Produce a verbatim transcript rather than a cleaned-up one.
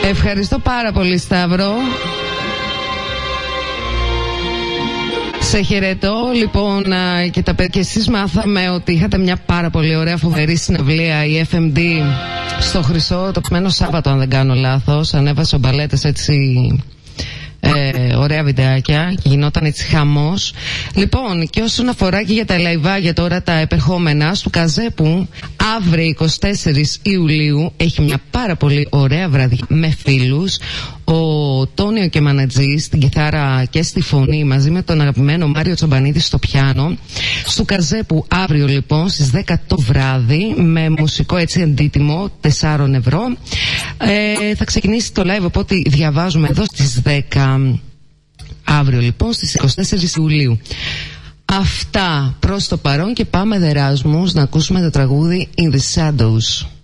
Ευχαριστώ πάρα πολύ, Σταύρο. Σε χαιρετώ. Λοιπόν, και τα παιδιά, εσείς μάθαμε ότι είχατε μια πάρα πολύ ωραία φοβερή συναυλία, η εφ εμ ντι, στο Χρυσό, το πμένο Σάββατο, αν δεν κάνω λάθος. Ανέβασε ο Μπαλέτες έτσι ε, ωραία βιντεάκια και γινόταν έτσι χαμός. Λοιπόν, και όσον αφορά και για τα λαϊβάγια τώρα τα επερχόμενα, στο Καζέπου αύριο εικοστή τέταρτη Ιουλίου έχει μια πάρα πολύ ωραία βραδιά με φίλους. Ο Τόνιο και Μανατζή στην κιθάρα και στη φωνή, μαζί με τον αγαπημένο Μάριο Τσομπανίδη στο πιάνο, στο Καζέπου αύριο λοιπόν στις δέκα το βράδυ, με μουσικό έτσι αντίτιμο τεσσάρων ευρώ. ε, θα ξεκινήσει το live, οπότε διαβάζουμε εδώ στις δέκα αύριο λοιπόν στις εικοστή τέταρτη Ιουλίου. Αυτά προς το παρόν και πάμε δεράσμους να ακούσουμε το τραγούδι In the Shadows.